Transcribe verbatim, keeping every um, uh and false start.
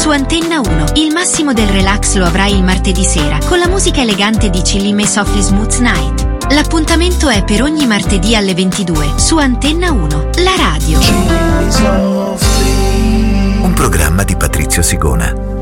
su Antenna uno. Il massimo del relax lo avrai il martedì sera con la musica elegante di Chilli Me Softly Smooth Night. L'appuntamento è per ogni martedì alle ventidue su Antenna uno, la radio. Un programma di Patrizio Sigona.